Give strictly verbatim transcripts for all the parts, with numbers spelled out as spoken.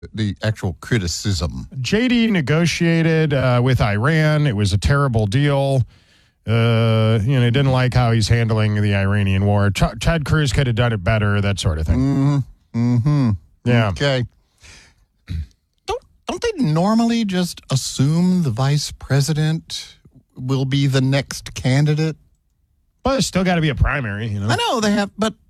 the actual criticism. J D negotiated uh, with Iran. It was a terrible deal. Uh, you know, he didn't like how he's handling the Iranian war. Ch- Ted Cruz could have done it better, that sort of thing. Mm-hmm. Mm-hmm. Yeah. Okay. Don't, don't they normally just assume the vice president will be the next candidate? But there's still got to be a primary, you know. I know they have, but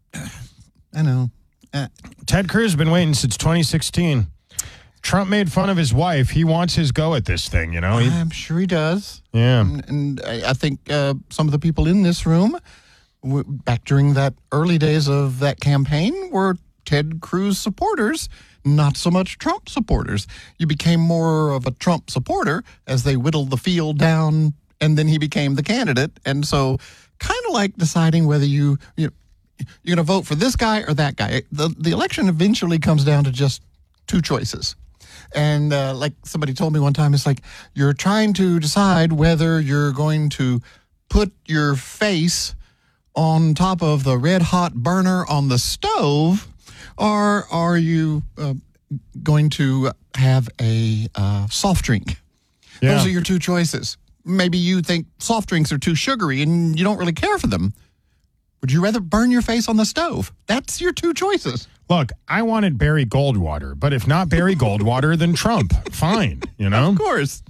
I know. Uh, Ted Cruz has been waiting since twenty sixteen. Trump made fun of his wife. He wants his go at this thing, you know. He, I'm sure he does. yeah. And, and I, I think uh, some of the people in this room, w- back during that early days of that campaign, were Ted Cruz supporters, not so much Trump supporters. You became more of a Trump supporter as they whittled the field down, and then he became the candidate. And so kind of like deciding whether you, you you're going to vote for this guy or that guy. The, the election eventually comes down to just two choices. And uh, like somebody told me one time, it's like you're trying to decide whether you're going to put your face on top of the red hot burner on the stove, or are you uh, going to have a uh, soft drink? Yeah. Those are your two choices. Maybe you think soft drinks are too sugary and you don't really care for them. Would you rather burn your face on the stove? That's your two choices. Look, I wanted Barry Goldwater, but if not Barry Goldwater, then Trump. Fine, you know? Of course.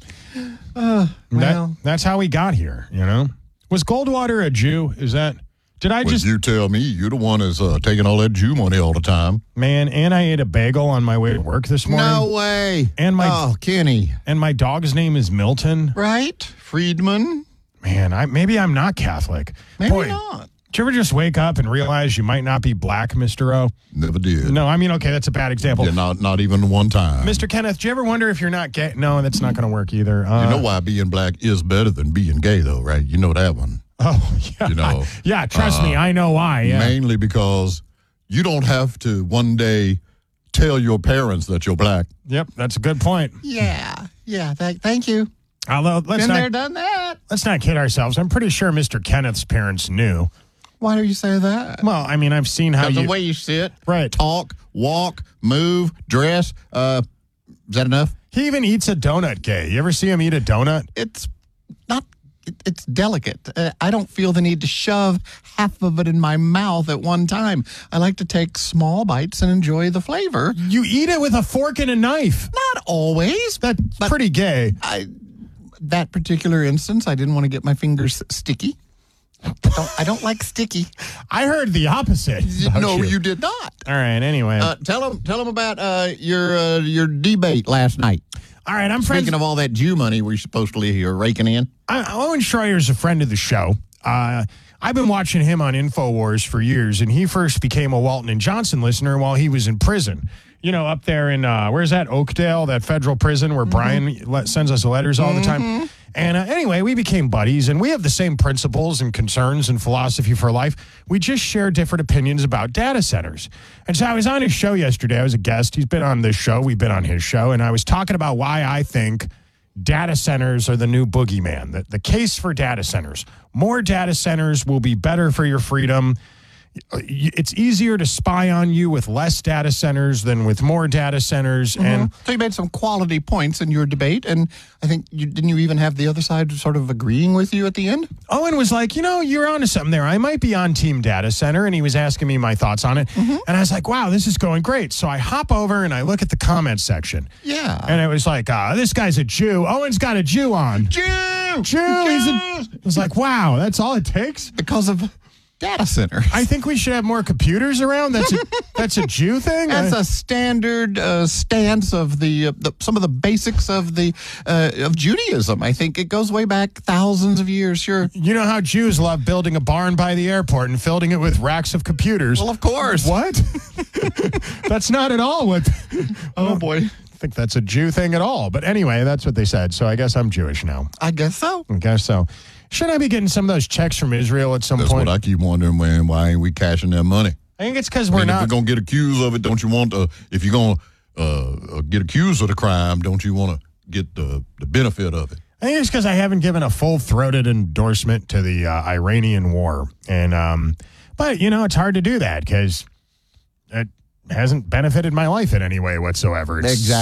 Uh, well. That, that's how we got here, you know? Was Goldwater a Jew? Is that... Did I Well, just... you tell me. You're the one that's uh, taking all that Jew money all the time. Man, and I ate a bagel on my way to work this morning. No way. And my Oh, Kenny. and my dog's name is Milton. Right? Friedman? Man, I maybe I'm not Catholic. Maybe Boy, not. did you ever just wake up and realize you might not be black, Mister O? Never did. No, I mean, okay, that's a bad example. Yeah, not, not even one time. Mister Kenneth, do you ever wonder if you're not gay? No, that's not going to work either. Uh, You know why being black is better than being gay, though, right? You know that one. Oh, yeah. You know, yeah, trust uh, me, I know why. Yeah. Mainly because you don't have to one day tell your parents that you're black. Yep, that's a good point. Yeah. Yeah. Th- thank you. Although, let's Been not, there, done that. let's not kid ourselves. I'm pretty sure Mister Kenneth's parents knew. Why do you say that? Well, I mean, I've seen how Because you... the way you sit, Right. talk, walk, move, dress. Uh, is that enough? He even eats a donut gay. You ever see him eat a donut? It's not, it, it's delicate. Uh, I don't feel the need to shove half of it in my mouth at one time. I like to take small bites and enjoy the flavor. You eat it with a fork and a knife. Not always. That's But- pretty gay. I, that particular instance, I didn't want to get my fingers sticky. I don't, I don't like sticky. I heard the opposite. about No, you did not. All right, anyway. Uh, tell them, tell them about uh, your uh, your debate last night. All right, I'm friends. Speaking of all that Jew money we're supposedly you're raking in. I, Owen Schroyer's a friend of the show. Uh, I've been watching him on InfoWars for years, and he first became a Walton and Johnson listener while he was in prison. You know, up there in, uh, where's that, Oakdale, that federal prison where mm-hmm. Brian le- sends us letters all mm-hmm. the time. And uh, anyway, we became buddies, and we have the same principles and concerns and philosophy for life. We just share different opinions about data centers. And so I was on his show yesterday. I was a guest. He's been on this show. We've been on his show. And I was talking about why I think data centers are the new boogeyman, the, the case for data centers. More data centers will be better for your freedom. It's easier to spy on you with less data centers than with more data centers. Mm-hmm. And so you made some quality points in your debate, and I think you didn't you even have the other side sort of agreeing with you at the end? Owen was like, you know, you're onto something there. I might be on Team Data Center, and he was asking me my thoughts on it. Mm-hmm. And I was like, wow, this is going great. So I hop over and I look at the comments section. Yeah. And it was like, uh, this guy's a Jew. Owen's got a Jew on. Jew! Jew! Jew! He's a, it was like, wow, that's all it takes? Because of data center. I think we should have more computers around. That's a, that's a Jew thing. That's I, a standard uh, stance of the, uh, the some of the basics of the uh, of Judaism. I think it goes way back thousands of years. Sure. You know how Jews love building a barn by the airport and filling it with racks of computers. Well, of course. What? That's not at all what. Oh boy. I think that's a Jew thing at all. But anyway, that's what they said. So I guess I'm Jewish now. I guess so. I guess so. Shouldn't I be getting some of those checks from Israel at some That's point? That's what I keep wondering, man. Why ain't we cashing their money? I think it's because I we're mean, not. If we're going to get accused of it, don't you want to, if you're going to uh, get accused of the crime, don't you want to get the, the benefit of it? I think it's because I haven't given a full-throated endorsement to the uh, Iranian war. And, um, but, you know, it's hard to do that because, uh, hasn't benefited my life in any way whatsoever. It's Exactly.